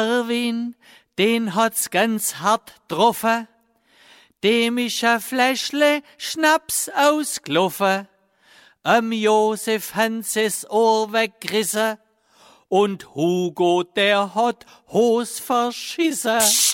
Erwin, den hat's ganz hart getroffen, dem ist ein Fläschle Schnaps ausgelaufen. Josef hans es Ohr weggerissen und Hugo, der hat Hos verschissen.